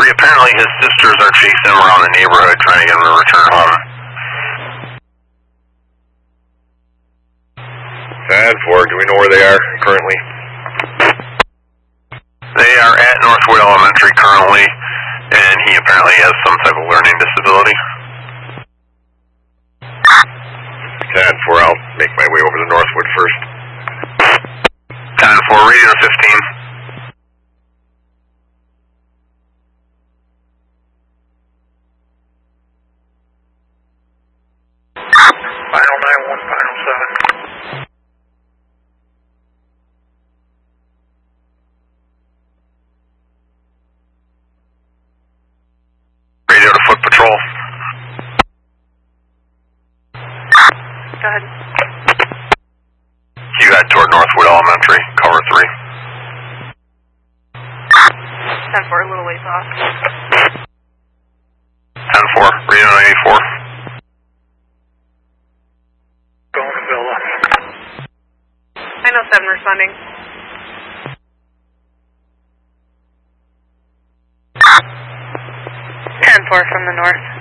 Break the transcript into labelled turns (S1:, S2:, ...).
S1: apparently his sisters are chasing him around the neighborhood trying to get him to return home.
S2: 10-4, do we know where they are currently?
S1: They are at Northwood Elementary currently, and he apparently has some type of learning disability.
S2: 10-4, I'll make my way over to Northwood first.
S1: 10-4, radio 15.
S3: Final 9-1, final 7.
S1: Radio to Foot Patrol.
S4: Go ahead.
S1: You head toward Northwood Elementary, cover 3.
S4: 10-4, a little ways off.
S1: 10-4, radio 94.
S3: Going to Villa.
S4: I know 7 responding. 10-4 from the north.